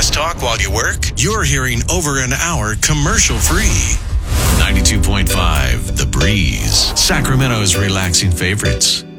Less talk while you work? You're hearing over an hour commercial-free. 92.5 The Breeze, Sacramento's relaxing favorites.